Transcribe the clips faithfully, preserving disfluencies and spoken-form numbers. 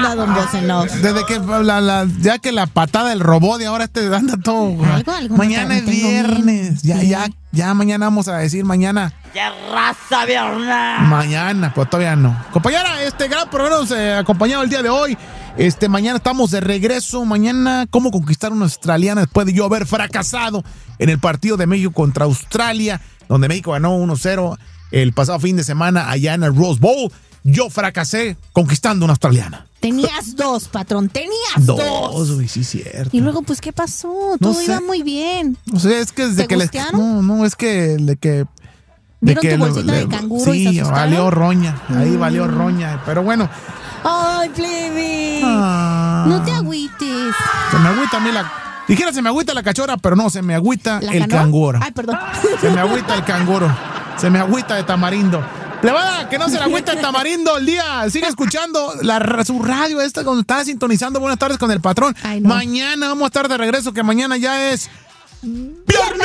pasa, don Bocenov? Desde que la, la, ya que la patada del robot y ahora este anda todo. ¿Algo, algo mañana no es viernes. Ya, sí. ya, ya mañana vamos a decir mañana. ¡Ya raza viernes! Mañana, pues todavía no. Compañera, este gran programa nos eh, acompañado el día de hoy. Este, mañana estamos de regreso. Mañana, ¿cómo conquistar una australiana después de yo haber fracasado en el partido de México contra Australia, donde México ganó uno cero el pasado fin de semana allá en el Rose Bowl? Yo fracasé conquistando una australiana. Tenías dos, patrón, tenías Dos, dos. güey, sí, cierto. Y luego, pues, ¿qué pasó? No Todo sé. iba muy bien. O sea, es que desde ¿Te que le. gustearon? No, no, es que de que. De ¿Vieron que tu lo- bolsita le- de canguro y se Sí, asustaron? valió roña. Ahí Mm. valió roña. Pero bueno. Ay, plebe. Ah, No te agüites. Se me agüita a mí la. Dijera, se me agüita la cachora, pero no, se me agüita ¿La el ganó? canguro. Ay, perdón. Se me agüita el canguro. Se me agüita de tamarindo. Plebada, que no se le agüita el tamarindo el día. Sigue escuchando la, su radio esta cuando está sintonizando. Buenas tardes con el patrón. Ay, no. Mañana vamos a estar de regreso, que mañana ya es viernes.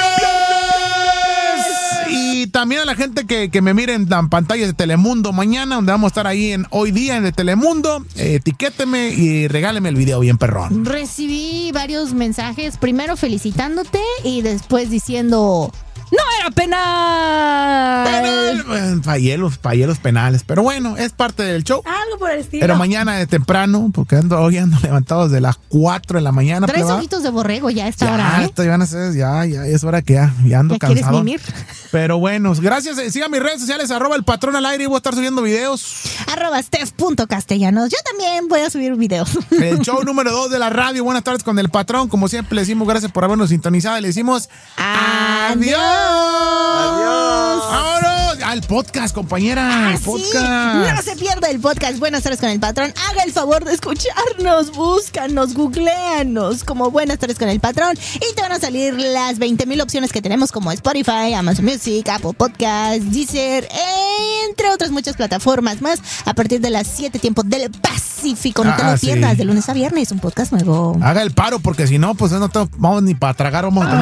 Y también a la gente que, que me mire en la pantalla de Telemundo mañana, donde vamos a estar ahí en Hoy Día en el Telemundo. Eh, etiquéteme y regáleme el video bien perrón. Recibí varios mensajes, primero felicitándote y después diciendo, ¡no era penal! Penal. Fallé los, fallé los penales, pero bueno, es parte del show. Algo por el estilo. Pero mañana de temprano, porque ando hoy ando levantado desde las cuatro de la mañana. Tres plebada. ojitos de borrego ya a esta Ya, hora, ¿eh? esto ya van a ser, ya, ya es hora que ya, ya ando ¿Ya quieres cansado. mimir? Pero bueno, gracias. eh, Sigan mis redes sociales, arroba el patrón al aire, y voy a estar subiendo videos. Arroba steph.castellanos. Yo también voy a subir videos. El show número dos de la radio. Buenas tardes con el patrón. Como siempre le decimos gracias por habernos sintonizado y le decimos adiós. Adiós. Vámonos al podcast, compañera. Ah, El sí. podcast. No se pierda el podcast Buenas tardes con el patrón. Haga el favor de escucharnos, búscanos, googleanos como Buenas tardes con el patrón y te van a salir las veinte mil opciones que tenemos como Spotify, Amazon Music, Apple Podcasts, Deezer, entre otras muchas plataformas más a partir de las siete tiempos del Pacífico. No te Ah, lo sí. pierdas, de lunes a viernes, un podcast nuevo. Haga el paro porque si no, pues no te, vamos ni para tragar, vamos a tener.